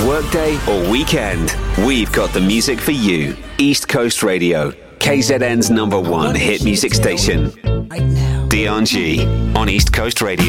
workday or weekend, we've got the music for you. East Coast Radio, KZN's #1 hit music station. Dion G on East Coast Radio.